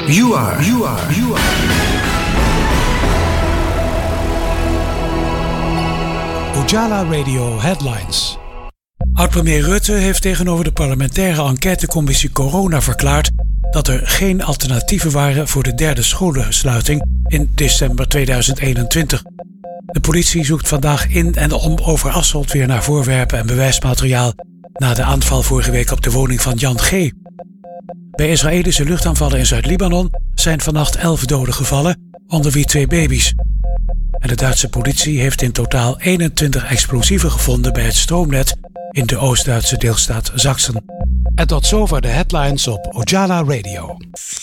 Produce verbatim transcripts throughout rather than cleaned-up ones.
You are. You are. You are. Ojala Radio Headlines. Oud-premier Rutte heeft tegenover de parlementaire enquêtecommissie Corona verklaard dat er geen alternatieven waren voor de derde scholensluiting in december tweeduizend eenentwintig. De politie zoekt vandaag in en om Overasselt weer naar voorwerpen en bewijsmateriaal na de aanval vorige week op de woning van Jan G. Bij Israëlische luchtaanvallen in Zuid-Libanon zijn vannacht elf doden gevallen, onder wie twee baby's. En de Duitse politie heeft in totaal eenentwintig explosieven gevonden bij het stroomnet in de Oost-Duitse deelstaat Sachsen. En tot zover de headlines op Ojala Radio.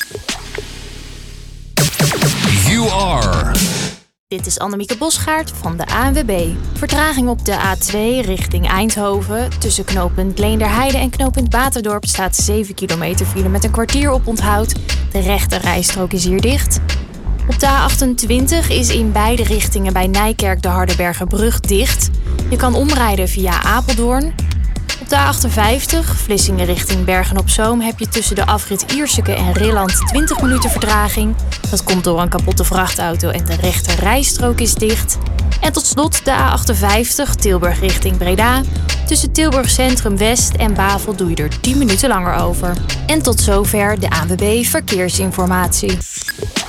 You are. Dit is Annemieke Bosgaard van de A N W B. Vertraging op de A twee richting Eindhoven. Tussen knooppunt Leenderheide en knooppunt Baterdorp staat zeven kilometer file met een kwartier op onthoud. De rechte rijstrook is hier dicht. Op de A achtentwintig is in beide richtingen bij Nijkerk de Hardenbergerbrug dicht. Je kan omrijden via Apeldoorn. Op de A achtenvijftig, Vlissingen richting Bergen-op-Zoom, heb je tussen de afrit Ierseke en Rilland twintig minuten vertraging. Dat komt door een kapotte vrachtauto en de rechte rijstrook is dicht. En tot slot de A achtenvijftig, Tilburg richting Breda. Tussen Tilburg Centrum West en Bavel doe je er tien minuten langer over. En tot zover de A N W B Verkeersinformatie.